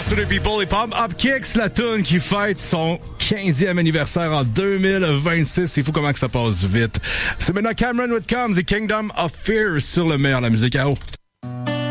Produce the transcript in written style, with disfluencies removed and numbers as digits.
Yesterday People et Pop Up Kicks, la tune qui fête son 15e anniversaire en 2026. C'est fou comment que ça passe vite. C'est maintenant Cameron Whitcombs et Kingdom of Fear sur le meilleur de la musique à eau.